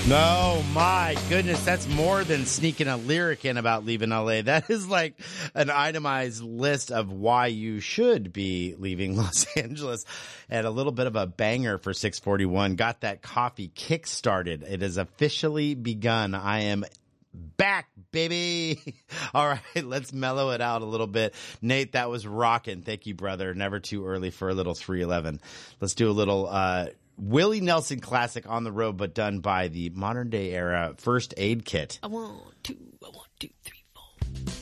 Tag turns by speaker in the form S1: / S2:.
S1: Oh, my goodness. That's more than sneaking a lyric in about leaving LA. That is like an itemized list of why you should be leaving Los Angeles. And a little bit of a banger for 641. Got that coffee kick started. It has officially begun. I am back, baby. All right, let's mellow it out a little bit. Nate, that was rocking. Thank you, brother. Never too early for a little 311. Let's do a little Willie Nelson classic, On the Road, but done by the modern day era First Aid Kit.
S2: I want two, three, four.